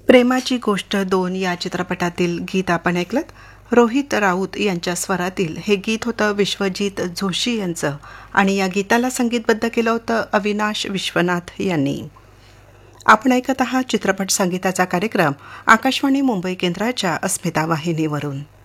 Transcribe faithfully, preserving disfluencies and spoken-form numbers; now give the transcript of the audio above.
प्रेमाची गोष्ट दोन या चित्रपटातील गीत आपण ऐकलत. रोहित राऊत यांच्या स्वरातील हे गीत होतं विश्वजित जोशी यांचं आणि या गीताला संगीतबद्ध केलं होतं अविनाश विश्वनाथ यांनी. आपण ऐकत आहात चित्रपट संगीताचा कार्यक्रम आकाशवाणी मुंबई केंद्राच्या अस्मिता वाहिनीवरून.